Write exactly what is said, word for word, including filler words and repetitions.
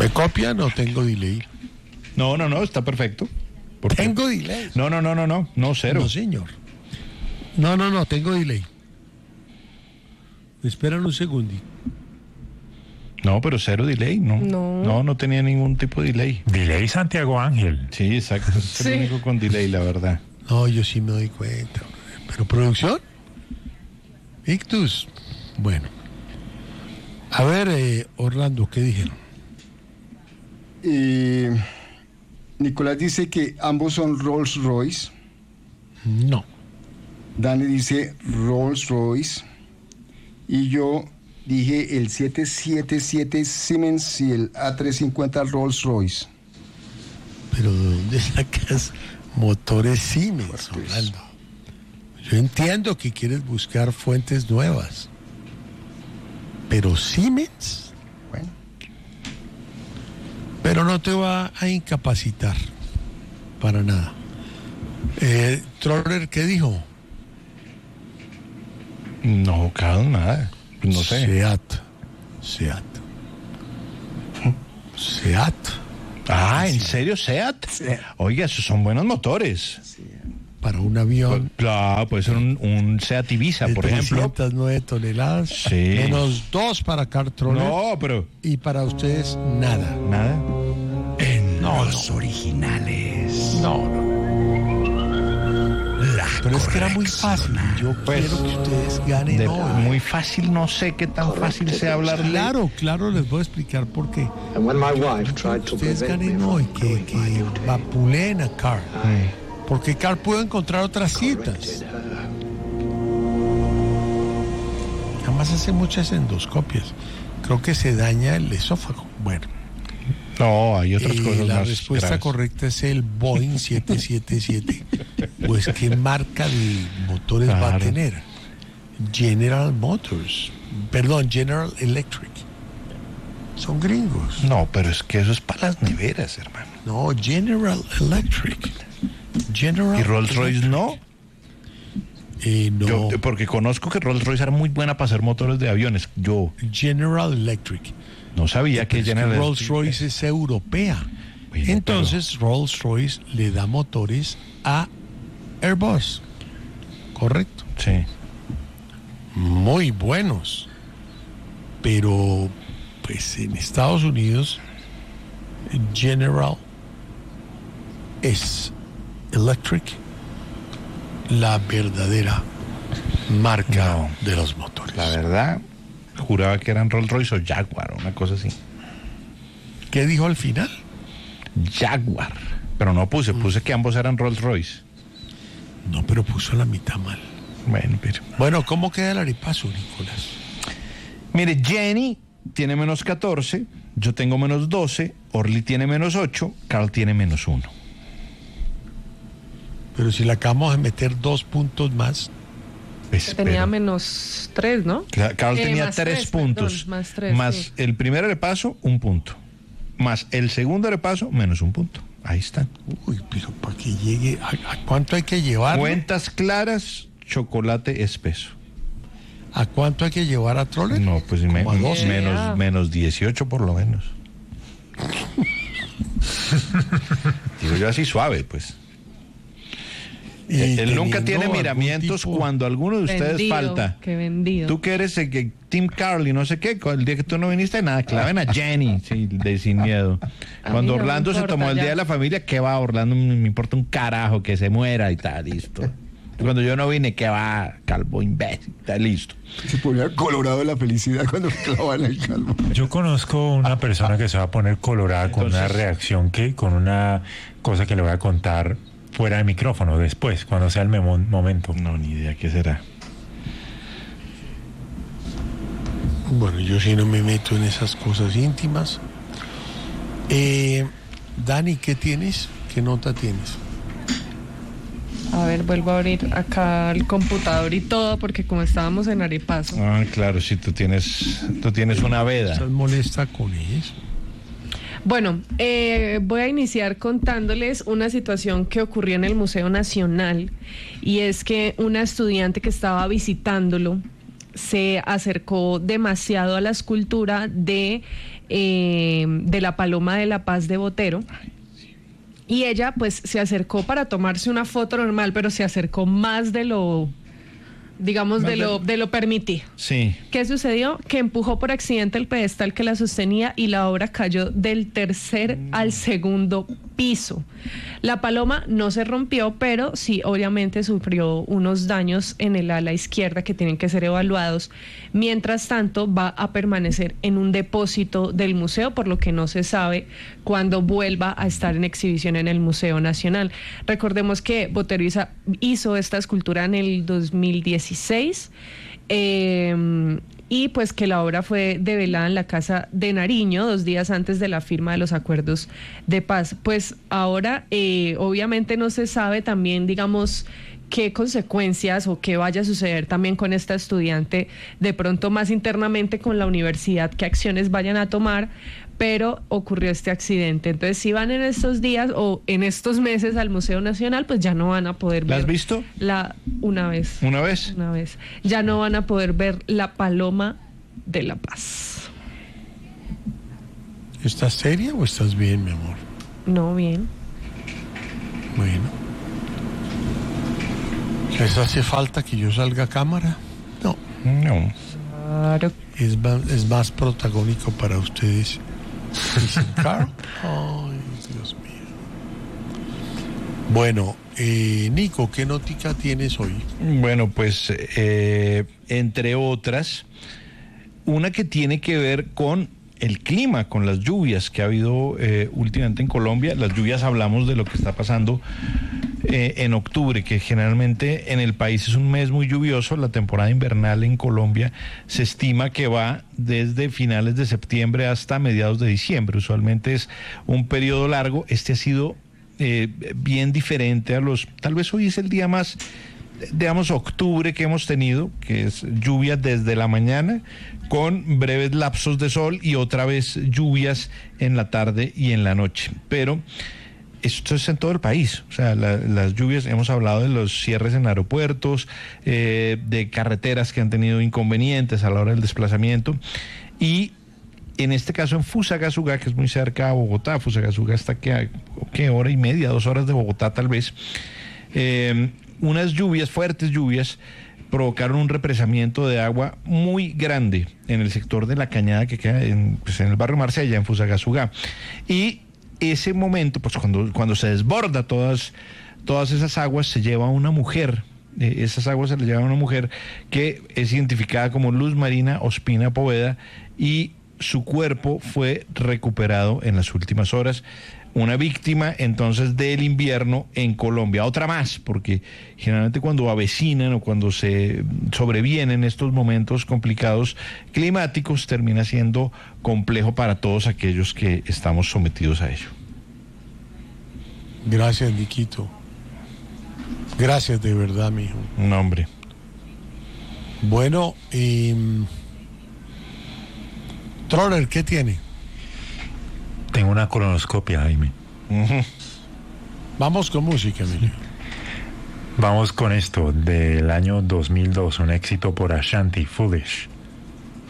¿Me copian o tengo delay? No, no, no, está perfecto. ¿Tengo delay? No, no, no, no, no, no, cero. No, señor. No, no, no, tengo delay. Me esperan un segundito. No, pero cero delay, ¿no? No. No, no tenía ningún tipo de delay. Delay Santiago Ángel. Sí, exacto. Es Sí. el único con delay, la verdad. No, yo sí me doy cuenta. ¿Pero producción? Ictus. Bueno. A ver, eh, Orlando, ¿qué dijeron? Eh, Nicolás dice que ambos son Rolls Royce. No. Dani dice Rolls Royce. Y yo dije el siete siete siete Siemens y el A trescientos cincuenta Rolls Royce. Pero ¿de dónde sacas motores Siemens, Orlando? Yo entiendo que quieres buscar fuentes nuevas. Pero Siemens, Bueno, pero no te va a incapacitar para nada. Eh, Troller, ¿qué dijo? No, claro, nada. No sé. Seat. Seat. Seat. Ah, ¿en serio, Seat? Oiga, esos son buenos motores. Para un avión Claro, puede ser un, un Seat Ibiza, de por ejemplo. trescientas nueve toneladas. Sí. Menos dos para Car Troller. No, pero Y para ustedes, nada. nada. En No, los originales. No, no. La Pero es que era muy fácil. Yo Pues, quiero que ustedes ganen De- hoy. muy fácil, no sé qué tan fácil sea hablar. Claro, claro, les voy a explicar por qué. And when my wife tried to Ustedes prevent me ganen from hoy, que, going que by U T, vapuleen a Car. I Porque Car pudo encontrar otras citas. corrected her. Jamás hace muchas endoscopias. Creo que se daña el esófago. Bueno, No, hay otras eh, cosas la más respuesta graves. correcta es el Boeing siete siete siete. Pues, ¿qué marca de motores va a Claro. tener? General Motors. Perdón, General Electric. Son gringos. No, pero es que eso es para las neveras, hermano. No, General Electric. General ¿Y Rolls Royce Electric. no? Eh, no. Yo, porque conozco que Rolls Royce era muy buena para hacer motores de aviones. Yo General Electric. no sabía que Es que General Rolls Royce es europea. Oye, Entonces Rolls Royce le da motores a Airbus. Correcto. Sí. Muy buenos. Pero pues en Estados Unidos General es Electric la verdadera marca No. de los motores. La verdad, juraba que eran Rolls Royce o Jaguar, una cosa así. ¿Qué dijo al final? Jaguar. Pero no puse, puse que ambos eran Rolls Royce. No, pero puso la mitad mal. Bueno, pero. Bueno, ¿cómo queda el arepaso, Nicolás? Mire, Jenny tiene menos catorce, yo tengo menos doce, Orly tiene menos ocho, Carl tiene menos uno. Pero si le acabamos de meter dos puntos más, Pues, Tenía pero- menos tres, ¿no? Cla- Carl Eh, tenía más tres, tres, puntos. perdón, más tres, más sí. el primer repaso, un punto. Más el segundo repaso, menos un punto. Ahí están. uy, pero para que llegue, ¿a, a cuánto hay que llevar? Cuentas claras, chocolate espeso. ¿A cuánto hay que llevar a Troller? No, pues me- Como a doce. menos, menos dieciocho por lo menos. Digo yo así suave, pues. Y Él teniendo nunca tiene algún miramientos tipo- cuando alguno de ustedes Vendido, falta. qué vendido. Tú que eres el que Tim Carl y no sé qué, el día que tú no viniste, nada, claven a Jenny, sí, de sin miedo. A Cuando mí no me Orlando se importa, tomó el ya. día de la familia, ¿qué va? Orlando me me importa un carajo que se muera y está listo. Cuando yo no vine, ¿qué va? Calvo imbécil, está listo. Se ponía colorado de la felicidad cuando clavaban el calvo. Yo conozco una persona que se va a poner colorada con una Entonces- reacción que, con una cosa que le voy a contar fuera de micrófono después, cuando sea el memo- momento. No, ni idea qué será. Bueno, yo sí no me meto en esas cosas íntimas. Eh, Dani, ¿qué tienes? ¿Qué nota tienes? A ver, vuelvo a abrir acá el computador y todo, porque como estábamos en Arepaso. Ah, claro, si tú tienes, tú tienes una veda. ¿Estás molesta con eso? Bueno, eh, voy a iniciar contándoles una situación que ocurrió en el Museo Nacional, y es que una estudiante que estaba visitándolo se acercó demasiado a la escultura de, eh, de la Paloma de la Paz de Botero. Y ella pues se acercó para tomarse una foto normal, pero se acercó más de lo, digamos, de lo, de lo permitido. Sí. ¿Qué sucedió? Que empujó por accidente el pedestal que la sostenía y la obra cayó del tercer al segundo piso. La paloma no se rompió, pero sí obviamente sufrió unos daños en el ala izquierda que tienen que ser evaluados. Mientras tanto, va a permanecer en un depósito del museo, por lo que no se sabe cuándo vuelva a estar en exhibición en el Museo Nacional. Recordemos que Botero hizo esta escultura en el dos mil dieciséis. Eh, y pues que la obra fue develada en la Casa de Nariño dos días antes de la firma de los acuerdos de paz. Pues ahora eh, obviamente no se sabe también, digamos, qué consecuencias o qué vaya a suceder también con esta estudiante, de pronto más internamente con la universidad, qué acciones vayan a tomar, pero ocurrió este accidente. Entonces, si van en estos días o en estos meses al Museo Nacional, pues ya no van a poder ver. ¿La has visto? La, una vez. ¿Una vez? Una vez. Ya no van a poder ver la Paloma de la Paz. ¿Estás seria o estás bien, mi amor? No, bien. Bueno. ¿Les hace falta que yo salga a cámara? No. No. Claro. Es más, es más protagónico para ustedes. Dicen, Carl. Ay, Dios mío. Bueno, eh, Nico, ¿qué notica tienes hoy? Bueno, pues eh, entre otras, una que tiene que ver con el clima, con las lluvias que ha habido eh, últimamente en Colombia. Las lluvias, hablamos de lo que está pasando eh, en octubre, que generalmente en el país es un mes muy lluvioso. La temporada invernal en Colombia se estima que va desde finales de septiembre hasta mediados de diciembre. Usualmente es un periodo largo. Este ha sido eh, bien diferente a los... Tal vez hoy es el día más, digamos, octubre que hemos tenido, que es lluvia desde la mañana, con breves lapsos de sol y otra vez lluvias en la tarde y en la noche. Pero esto es en todo el país. O sea, la, las lluvias, hemos hablado de los cierres en aeropuertos, eh, de carreteras que han tenido inconvenientes a la hora del desplazamiento. Y en este caso en Fusagasugá, que es muy cerca a Bogotá, Fusagasugá está que, ¿qué? hora y media, dos horas de Bogotá tal vez. Eh, unas lluvias, fuertes lluvias, provocaron un represamiento de agua muy grande en el sector de la Cañada que queda en, pues en el barrio Marsella, en Fusagasugá. Y ese momento, pues cuando, cuando se desborda todas, todas esas aguas, se lleva a una mujer. Eh, esas aguas se le lleva a una mujer que es identificada como Luz Marina Ospina Poveda, y su cuerpo fue recuperado en las últimas horas. Una víctima entonces del invierno en Colombia. Otra más, porque generalmente cuando avecinan o cuando se sobrevienen estos momentos complicados climáticos, termina siendo complejo para todos aquellos que estamos sometidos a ello. Gracias, Niquito. Gracias de verdad, mijo. Un hombre. Bueno, eh, Troller, ¿qué tiene? Tengo una colonoscopia, Jaime. Uh-huh. Vamos con música, Emilio. Vamos con esto del año dos mil dos, un éxito por Ashanti, Foolish.